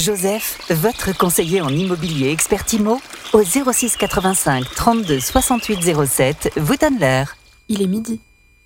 Joseph, votre conseiller en immobilier expert IMO, au 06 85 32 68 07, vous donne l'heure. Il est midi.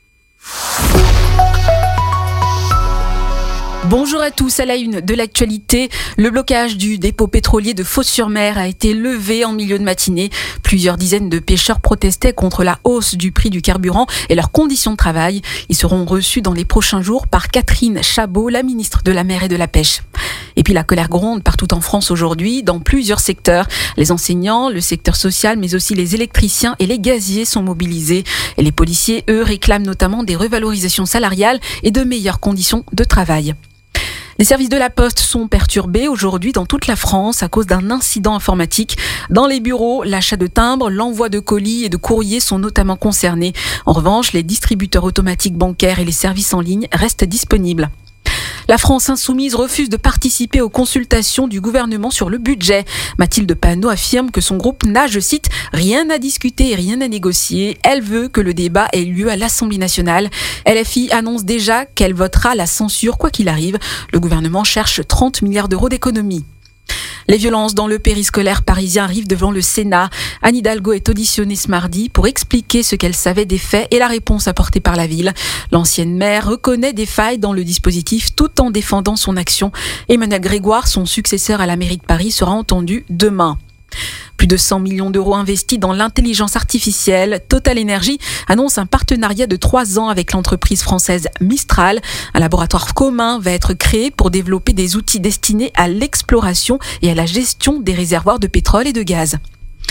Bonjour à tous, à la une de l'actualité, le blocage du dépôt pétrolier de Fos-sur-Mer a été levé en milieu de matinée. Plusieurs dizaines de pêcheurs protestaient contre la hausse du prix du carburant et leurs conditions de travail. Ils seront reçus dans les prochains jours par Catherine Chabot, la ministre de la Mer et de la Pêche. Et puis la colère gronde partout en France aujourd'hui, dans plusieurs secteurs. Les enseignants, le secteur social, mais aussi les électriciens et les gaziers sont mobilisés. Et les policiers, eux, réclament notamment des revalorisations salariales et de meilleures conditions de travail. Les services de la Poste sont perturbés aujourd'hui dans toute la France à cause d'un incident informatique. Dans les bureaux, l'achat de timbres, l'envoi de colis et de courriers sont notamment concernés. En revanche, les distributeurs automatiques bancaires et les services en ligne restent disponibles. La France insoumise refuse de participer aux consultations du gouvernement sur le budget. Mathilde Panot affirme que son groupe n'a, je cite, rien à discuter et rien à négocier. Elle veut que le débat ait lieu à l'Assemblée nationale. LFI annonce déjà qu'elle votera la censure quoi qu'il arrive. Le gouvernement cherche 30 milliards d'euros d'économies. Les violences dans le périscolaire parisien arrivent devant le Sénat. Anne Hidalgo est auditionnée ce mardi pour expliquer ce qu'elle savait des faits et la réponse apportée par la ville. L'ancienne maire reconnaît des failles dans le dispositif tout en défendant son action. Emmanuel Grégoire, son successeur à la mairie de Paris, sera entendu demain. Plus de 100 millions d'euros investis dans l'intelligence artificielle. Total Energy annonce un partenariat de 3 ans avec l'entreprise française Mistral. Un laboratoire commun va être créé pour développer des outils destinés à l'exploration et à la gestion des réservoirs de pétrole et de gaz.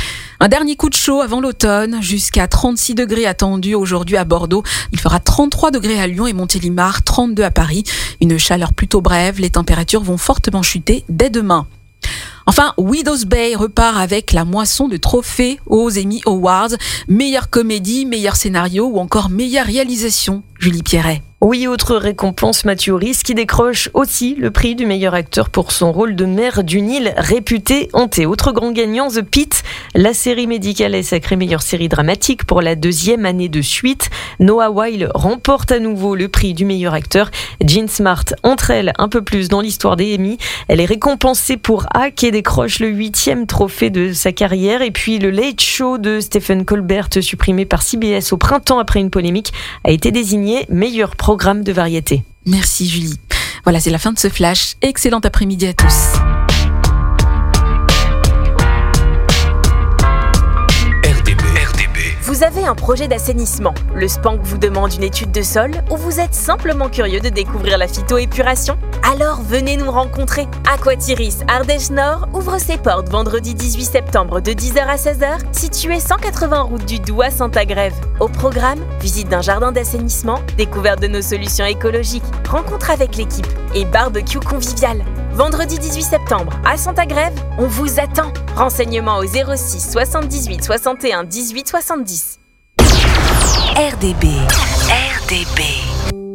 Un dernier coup de chaud avant l'automne, jusqu'à 36 degrés attendus aujourd'hui à Bordeaux. Il fera 33 degrés à Lyon et Montélimar, 32 à Paris. Une chaleur plutôt brève, les températures vont fortement chuter dès demain. Enfin, Widow's Bay repart avec la moisson de trophées aux Emmy Awards. Meilleure comédie, meilleur scénario ou encore meilleure réalisation. Julie Pierret. Oui, autre récompense, Matthew Rhys qui décroche aussi le prix du meilleur acteur pour son rôle de maire d'une île réputée hantée. Autre grand gagnant, The Pitt. La série médicale est sacrée meilleure série dramatique pour la 2e année de suite. Noah Wyle remporte à nouveau le prix du meilleur acteur. Jean Smart entre elle un peu plus dans l'histoire des Emmy. Elle est récompensée pour Hack et décroche le 8e trophée de sa carrière. Et puis le Late Show de Stephen Colbert, supprimé par CBS au printemps après une polémique, a été désigné meilleur programme de variété. Merci Julie. Voilà, c'est la fin de ce flash. Excellent après-midi à tous. Vous avez un projet d'assainissement, le SPANC vous demande une étude de sol ou vous êtes simplement curieux de découvrir la phytoépuration? Alors venez nous rencontrer. Aquatiris Ardèche Nord ouvre ses portes vendredi 18 septembre de 10h à 16h, situé 180 route du Doubs à Saint-Agrève. Au programme, visite d'un jardin d'assainissement, découverte de nos solutions écologiques, rencontre avec l'équipe et barbecue convivial. Vendredi 18 septembre, à Saint-Agrève, on vous attend. Renseignements au 06 78 61 18 70. RDB.